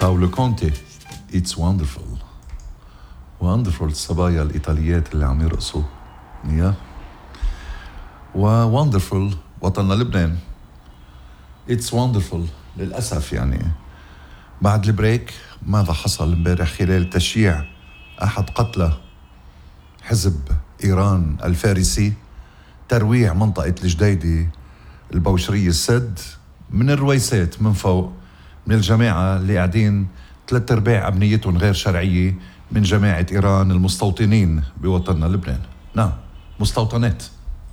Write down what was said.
باولو كونتي. It's wonderful. wonderful الصبايا الإيطاليات اللي عم يرقصوا يا wonderful وطننا لبنان. It's wonderful. للأسف يعني بعد البريك ماذا حصل امبارح خلال تشييع أحد قتلى حزب إيران الفارسي، ترويع منطقة الجديدة البوشرية السد من الرويسات من فوق، من الجماعة اللي قاعدين 3/4 أبنيتهم غير شرعية من جماعة إيران المستوطنين بوطننا لبنان. نعم، مستوطنات